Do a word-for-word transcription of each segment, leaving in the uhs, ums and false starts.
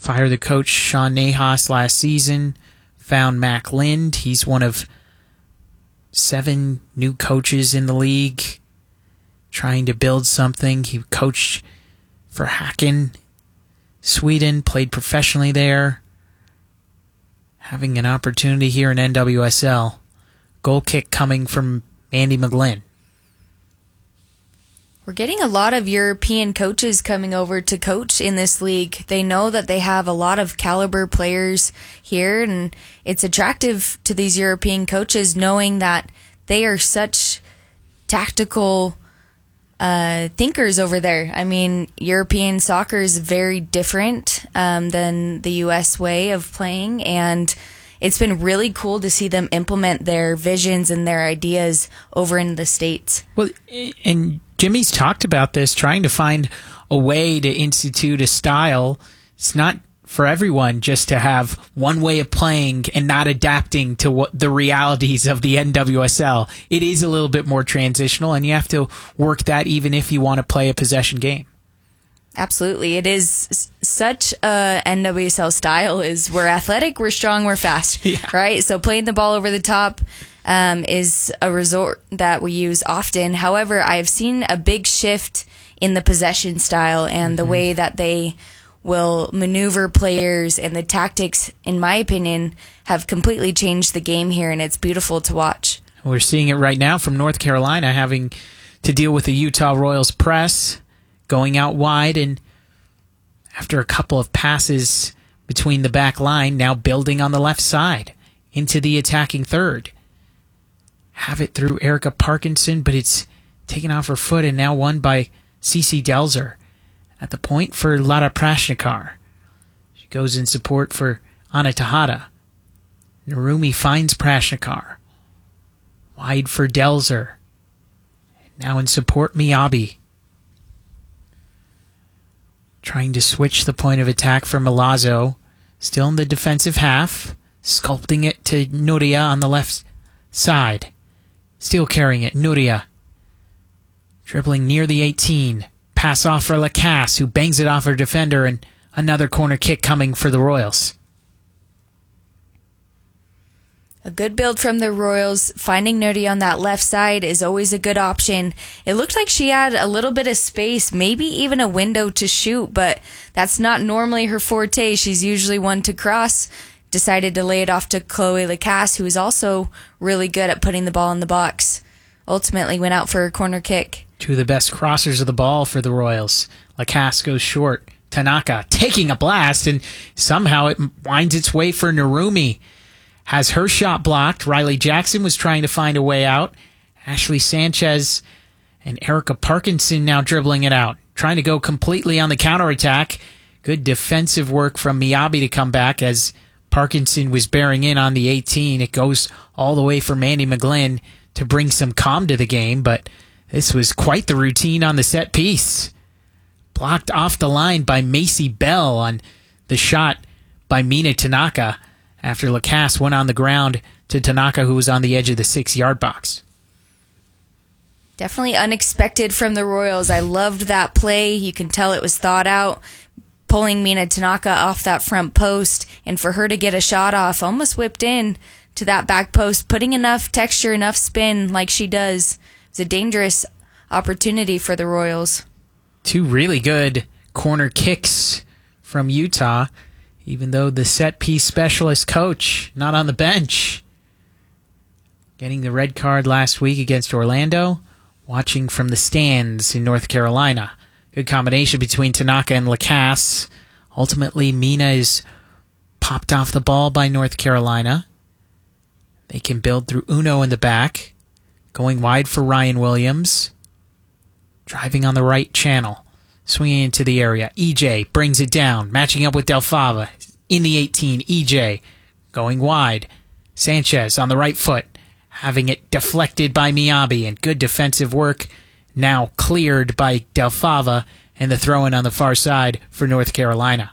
fired the coach Sean Nahas last season, found Mac Lind. He's one of seven new coaches in the league trying to build something. He coached for Häcken, Sweden, played professionally there, having an opportunity here in N W S L. Goal kick coming from Andy McGlynn. We're getting a lot of European coaches coming over to coach in this league. They know that they have a lot of caliber players here, and it's attractive to these European coaches knowing that they are such tactical uh, thinkers over there. I mean, European soccer is very different um, than the U S way of playing, and it's been really cool to see them implement their visions and their ideas over in the States. Well, and Jimmy's talked about this, trying to find a way to institute a style. It's not for everyone just to have one way of playing and not adapting to what the realities of the N W S L. It is a little bit more transitional, and you have to work that even if you want to play a possession game. Absolutely. It is such a N W S L style is we're athletic, we're strong, we're fast, yeah. Right? So playing the ball over the top um, is a resort that we use often. However, I've seen a big shift in the possession style and mm-hmm. the way that they will maneuver players, and the tactics, in my opinion, have completely changed the game here, and it's beautiful to watch. We're seeing it right now from North Carolina having to deal with the Utah Royals press, going out wide, and after a couple of passes between the back line, now building on the left side into the attacking third. Have it through Erica Parkinson, but it's taken off her foot and now won by Cece Delzer. At the point for Lara Prashnikar. She goes in support for Anna Tejada. Narumi finds Prashnikar. Wide for Delzer. Now in support, Miyabi. Trying to switch the point of attack for Milazzo. Still in the defensive half. Sculpting it to Nuria on the left side. Still carrying it, Nuria. Dribbling near the eighteen. Pass off for Lacasse, who bangs it off her defender, and another corner kick coming for the Royals. A good build from the Royals. Finding Nuria on that left side is always a good option. It looked like she had a little bit of space, maybe even a window to shoot, but that's not normally her forte. She's usually one to cross. Decided to lay it off to Chloe Lacasse, who is also really good at putting the ball in the box. Ultimately went out for a corner kick. Two of the best crossers of the ball for the Royals. Lacasse goes short. Tanaka taking a blast, and somehow it winds its way for Narumi. Has her shot blocked. Riley Jackson was trying to find a way out. Ashley Sanchez and Erica Parkinson now dribbling it out. Trying to go completely on the counterattack. Good defensive work from Miyabi to come back as Parkinson was bearing in on the eighteen. It goes all the way for Mandy McGlynn to bring some calm to the game, but this was quite the routine on the set piece. Blocked off the line by Macy Bell on the shot by Mina Tanaka after Lacasse went on the ground to Tanaka, who was on the edge of the six-yard box. Definitely unexpected from the Royals. I loved that play. You can tell it was thought out. Pulling Mina Tanaka off that front post, and for her to get a shot off, almost whipped in to that back post, putting enough texture, enough spin like she does. It's a dangerous opportunity for the Royals. Two really good corner kicks from Utah, even though the set-piece specialist coach not on the bench. Getting the red card last week against Orlando, watching from the stands in North Carolina. Good combination between Tanaka and Lacasse. Ultimately, Mina is popped off the ball by North Carolina. They can build through Uno in the back. Going wide for Ryan Williams. Driving on the right channel. Swinging into the area. E J brings it down. Matching up with Del Fava. In the eighteen, E J going wide. Sanchez on the right foot. Having it deflected by Miyabi. And good defensive work. Now cleared by Del Fava. And the throw-in on the far side for North Carolina.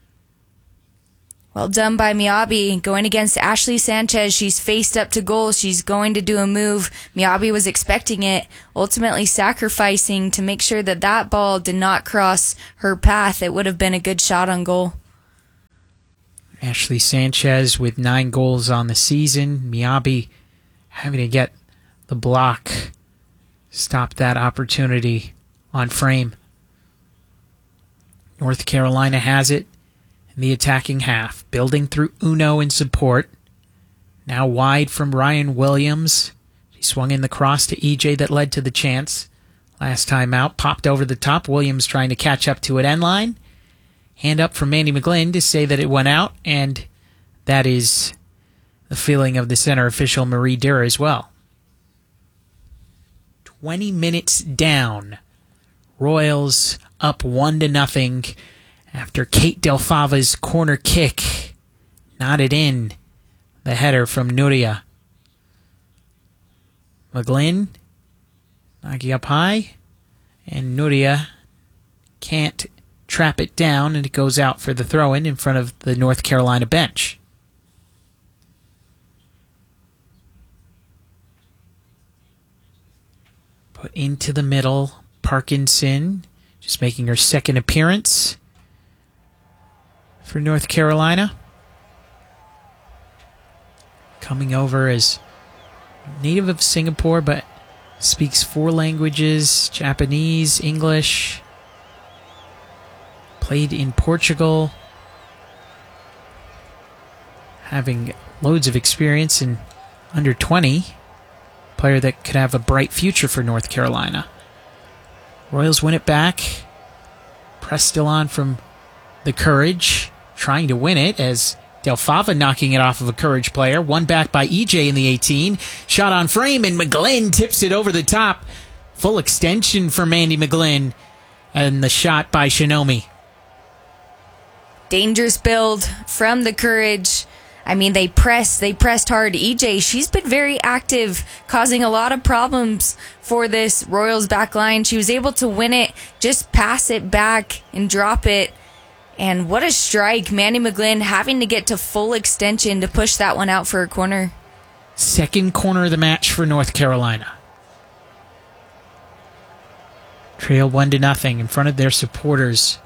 Well done by Miyabi. Going against Ashley Sanchez. She's faced up to goal. She's going to do a move. Miyabi was expecting it, ultimately sacrificing to make sure that that ball did not cross her path. It would have been a good shot on goal. Ashley Sanchez with nine goals on the season. Miyabi having to get the block. Stop that opportunity on frame. North Carolina has it in the attacking half. Building through Uno in support. Now wide from Ryan Williams. He swung in the cross to E J that led to the chance. Last time out, popped over the top. Williams trying to catch up to an end line. Hand up from Mandy McGlynn to say that it went out, and that is the feeling of the center official Marie Durr as well. twenty minutes down. Royals up one to nothing after Kate Delfava's corner kick knotted in the header from Nuria. McGlynn knocking up high, and Nuria can't trap it down, and it goes out for the throw-in in front of the North Carolina bench. Put into the middle, Parkinson, just making her second appearance for North Carolina. Coming over as native of Singapore, but speaks four languages, Japanese, English. Played in Portugal, having loads of experience in under twenty. Player that could have a bright future for North Carolina. Royals win it back. Press still on from the Courage, trying to win it as Delfava knocking it off of a Courage player. One back by E J in the eighteen. Shot on frame, and McGlynn tips it over the top. Full extension for Mandy McGlynn. And the shot by Shinomi. Dangerous build from the Courage. I mean, they pressed, they pressed hard. E J, she's been very active, causing a lot of problems for this Royals back line. She was able to win it, just pass it back and drop it. And what a strike. Mandy McGlynn having to get to full extension to push that one out for a corner. Second corner of the match for North Carolina. Trail one to nothing in front of their supporters.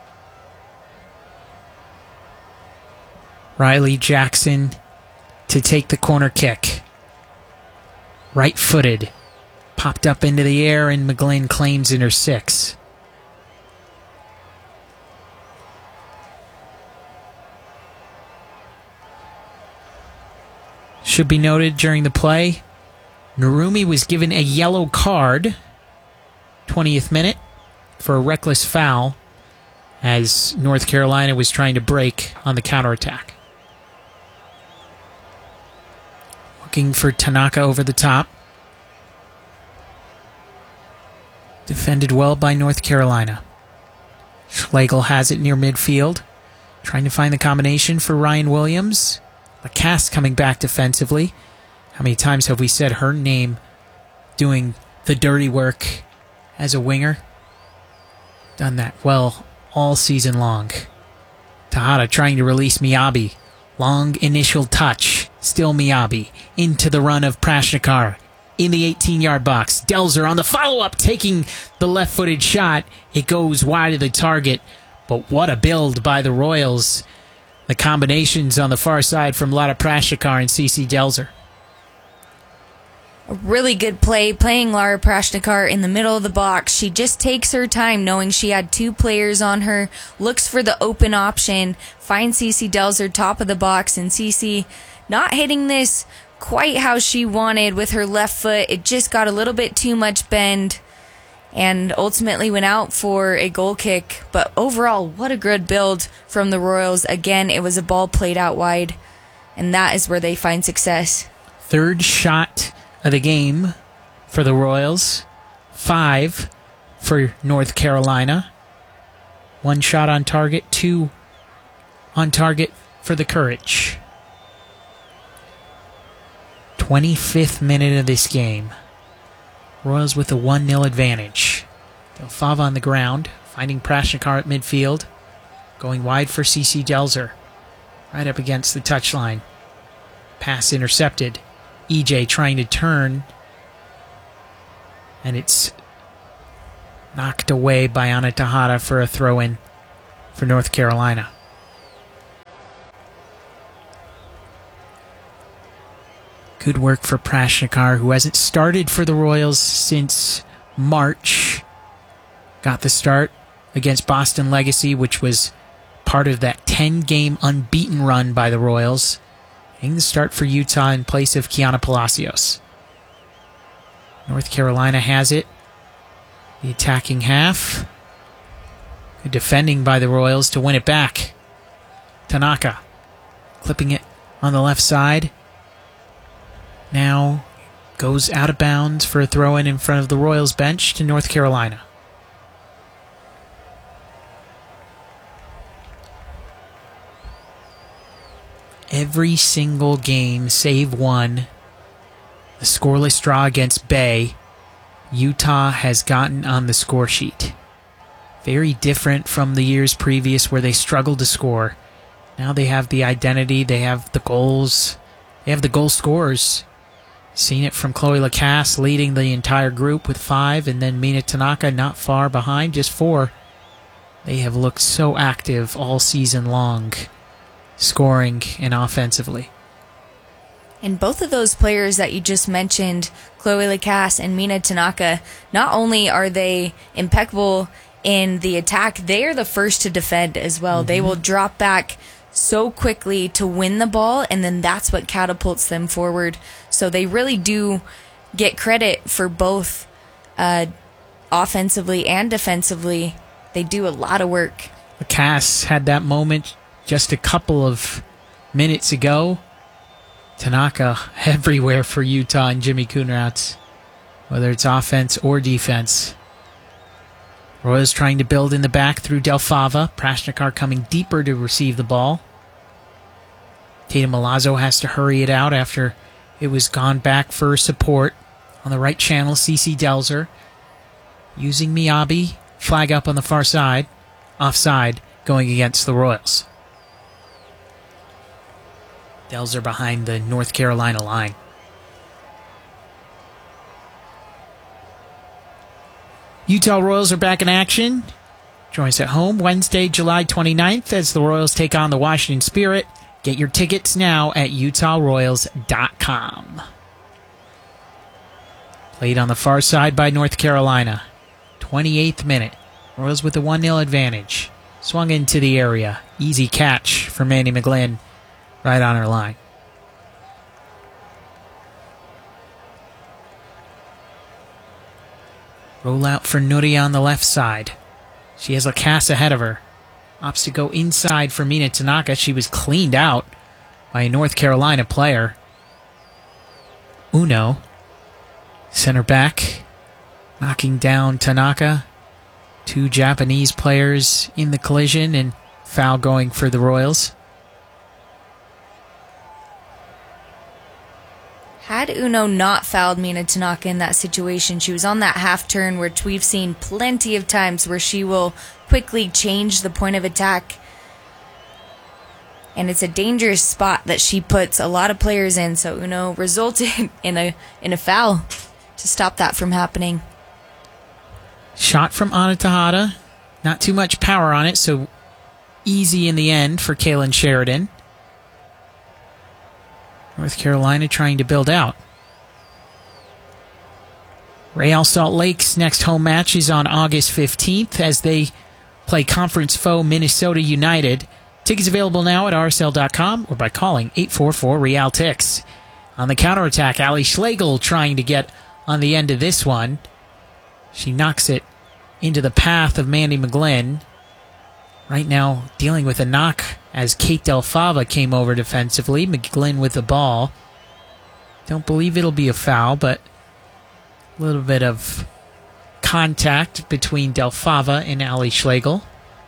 Riley Jackson to take the corner kick. Right-footed. Popped up into the air, and McGlynn claims in her six. Should be noted during the play, Narumi was given a yellow card, twentieth minute, for a reckless foul as North Carolina was trying to break on the counterattack. Looking for Tanaka over the top. Defended well by North Carolina. Schlegel has it near midfield. Trying to find the combination for Ryan Williams. Lacasse coming back defensively. How many times have we said her name doing the dirty work as a winger? Done that well all season long. Tejada trying to release Miyabi. Long initial touch. Still Miyabi. Into the run of Prashnikar. In the eighteen-yard box. Delzer on the follow-up, taking the left-footed shot. It goes wide of the target. But what a build by the Royals. The combinations on the far side from Lara Prashnikar and Cece Delzer. A really good play, playing Lara Prashnikar in the middle of the box. She just takes her time, knowing she had two players on her, looks for the open option, finds Cece Delzer top of the box, and Cece not hitting this quite how she wanted with her left foot. It just got a little bit too much bend and ultimately went out for a goal kick. But overall, what a good build from the Royals. Again, it was a ball played out wide, and that is where they find success. Third shot of the game for the Royals. Five for North Carolina. One shot on target, two on target for the Courage. twenty-fifth minute of this game. Royals with a one nil advantage. Delfava on the ground, finding Prashnikar at midfield. Going wide for Cece Delzer. Right up against the touchline. Pass intercepted. E J trying to turn. And it's knocked away by Ana Tejada for a throw-in for North Carolina. Good work for Prashnikar, who hasn't started for the Royals since March. Got the start against Boston Legacy, which was part of that ten-game unbeaten run by the Royals. Getting the start for Utah in place of Kiana Palacios. North Carolina has it. The attacking half. Good defending by the Royals to win it back. Tanaka clipping it on the left side. Now goes out of bounds for a throw-in in front of the Royals bench to North Carolina. Every single game, save one, the scoreless draw against Bay, Utah has gotten on the score sheet. Very different from the years previous where they struggled to score. Now they have the identity, they have the goals, they have the goal scorers. Seen it from Chloe Lacasse leading the entire group with five, and then Mina Tanaka not far behind, just four. They have looked so active all season long, scoring and offensively. And both of those players that you just mentioned, Chloe Lacasse and Mina Tanaka, not only are they impeccable in the attack, they are the first to defend as well. Mm-hmm. They will drop back so quickly to win the ball, and then that's what catapults them forward. So they really do get credit for both uh, offensively and defensively. They do a lot of work. Lacasse had that moment just a couple of minutes ago. Tanaka everywhere for Utah and Jimmy Coonrad, whether it's offense or defense. Royals trying to build in the back through Del Fava. Prashnikar coming deeper to receive the ball. Tatum Milazzo has to hurry it out after it was gone back for support. On the right channel, Cece Delzer using Miyabi. Flag up on the far side. Offside going against the Royals. Delzer behind the North Carolina line. Utah Royals are back in action. Join us at home Wednesday, July twenty-ninth as the Royals take on the Washington Spirit. Get your tickets now at utah royals dot com. Played on the far side by North Carolina. twenty-eighth minute. Royals with a one nil advantage. Swung into the area. Easy catch for Mandy McGlynn right on her line. Roll out for Nuria on the left side. She has Lacasse ahead of her. Opts to go inside for Mina Tanaka. She was cleaned out by a North Carolina player. Uno, center back, knocking down Tanaka. Two Japanese players in the collision, and foul going for the Royals. Had Uno not fouled Mina Tanaka in that situation, she was on that half turn, which we've seen plenty of times where she will quickly change the point of attack. And it's a dangerous spot that she puts a lot of players in, so Uno resulted in a in a foul to stop that from happening. Shot from Ana Tejada. Not too much power on it, so easy in the end for Kaylin Sheridan. North Carolina trying to build out. Real Salt Lake's next home match is on August fifteenth as they play conference foe Minnesota United. Tickets available now at R S L dot com or by calling eight four four Real Tix. On the counterattack, Ali Schlegel trying to get on the end of this one. She knocks it into the path of Mandy McGlynn. Right now dealing with a knock as Kate Del Fava came over defensively. McGlynn with the ball. Don't believe it'll be a foul, but a little bit of contact between Del Fava and Ali Schlegel.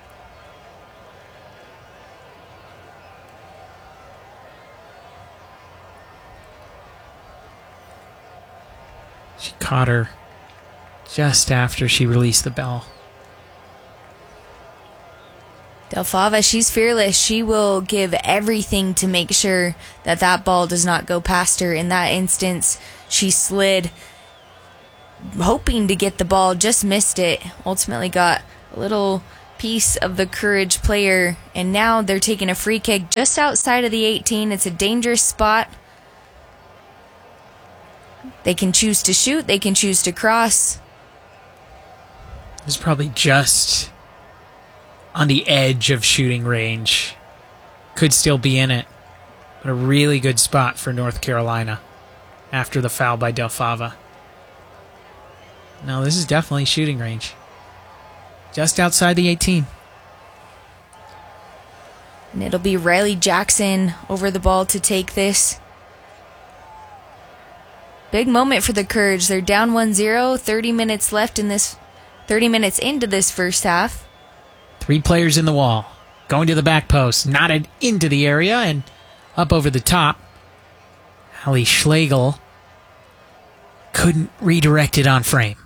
She caught her just after she released the bell. Del Fava, she's fearless. She will give everything to make sure that that ball does not go past her. In that instance, she slid, hoping to get the ball, just missed it. Ultimately got a little piece of the Courage player, and now they're taking a free kick just outside of the eighteen. It's a dangerous spot. They can choose to shoot. They can choose to cross. This is probably just on the edge of shooting range. Could still be in it. But a really good spot for North Carolina after the foul by Del Fava. No, this is definitely shooting range. Just outside the eighteen. And it'll be Riley Jackson over the ball to take this. Big moment for the Courage. They're down one zero, thirty minutes left in this, thirty minutes into this first half. Three players in the wall. Going to the back post. Knotted into the area and up over the top. Ali Schlegel couldn't redirect it on frame.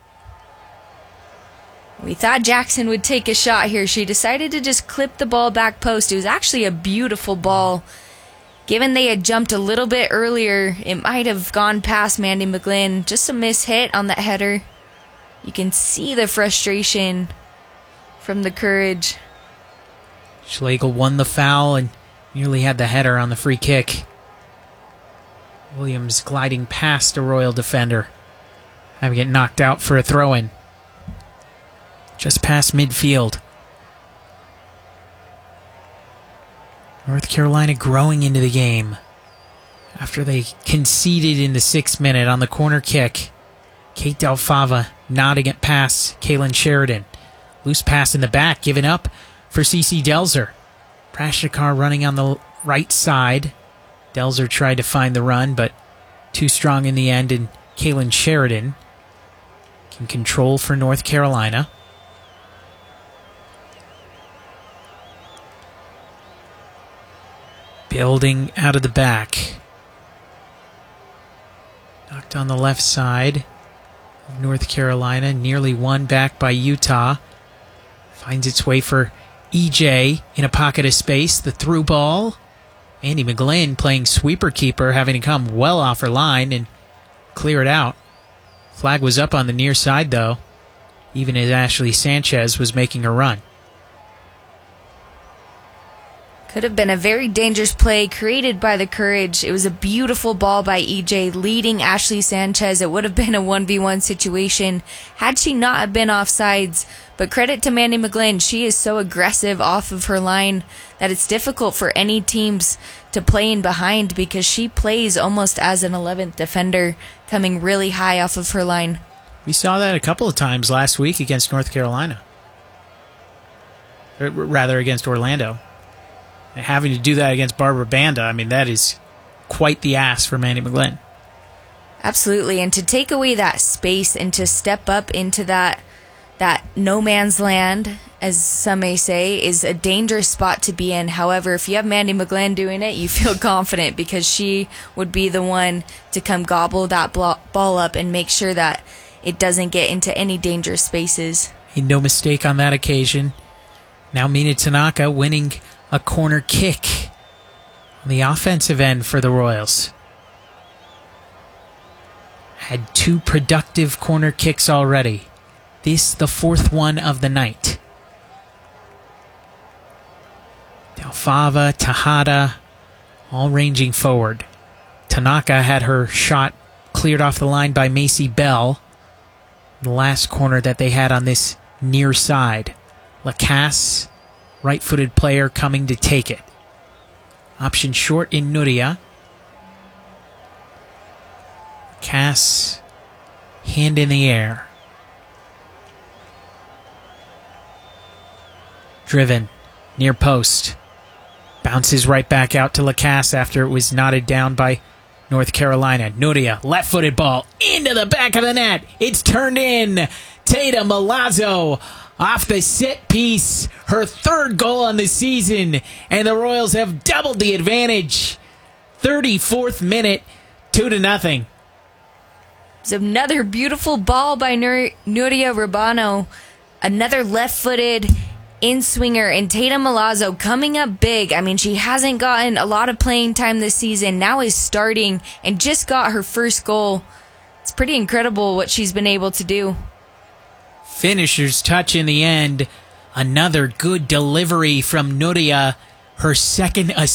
We thought Jackson would take a shot here. She decided to just clip the ball back post. It was actually a beautiful ball. Given they had jumped a little bit earlier, it might have gone past Mandy McGlynn. Just a miss hit on that header. You can see the frustration from the Courage. Schlegel won the foul and nearly had the header on the free kick. Williams gliding past a Royal defender, having it knocked out for a throw-in. Just past midfield. North Carolina growing into the game after they conceded in the sixth minute on the corner kick. Kate Del Fava nodding it past Kaylin Sheridan. Loose pass in the back given up for Cece Delzer. Prashnikar running on the right side. Delzer tried to find the run, but too strong in the end, and Kaylin Sheridan can control for North Carolina. Building out of the back. Knocked on the left side of North Carolina. Nearly won back by Utah. Finds its way for E J in a pocket of space. The through ball. Andy McGlynn playing sweeper keeper, having to come well off her line and clear it out. Flag was up on the near side, though, even as Ashley Sanchez was making her run. Could have been a very dangerous play created by the Courage. It was a beautiful ball by E J leading Ashley Sanchez. It would have been a one v one situation had she not have been offsides. But credit to Mandy McGlynn. She is so aggressive off of her line that it's difficult for any teams to play in behind because she plays almost as an eleventh defender, coming really high off of her line. We saw that a couple of times last week against North Carolina. Or rather, against Orlando. And having to do that against Barbara Banda, I mean, that is quite the ask for Mandy McGlynn. Absolutely, and to take away that space and to step up into that that no man's land, as some may say, is a dangerous spot to be in. However, if you have Mandy McGlynn doing it, you feel confident because she would be the one to come gobble that ball up and make sure that it doesn't get into any dangerous spaces. No mistake on that occasion. Now Mina Tanaka winning a corner kick on the offensive end for the Royals. Had two productive corner kicks already. This the fourth one of the night. Del Fava, Tejada, all ranging forward. Tanaka had her shot cleared off the line by Macy Bell. The last corner that they had on this near side. Lacasse, right-footed player, coming to take it. Option short in Nuria. Lacasse, hand in the air. Driven, near post. Bounces right back out to Lacasse after it was knotted down by North Carolina. Nuria, left-footed ball into the back of the net. It's turned in. Tatum Milazzo off the set piece. Her third goal on the season. And the Royals have doubled the advantage. thirty-fourth minute, two to nothing. It's another beautiful ball by Nur- Nuria Rubano. Another left-footed in-swinger, and Tatum Milazzo coming up big. I mean, she hasn't gotten a lot of playing time this season, now is starting and just got her first goal. It's pretty incredible what she's been able to do. Finisher's touch in the end. Another good delivery from Nuria. Her second assist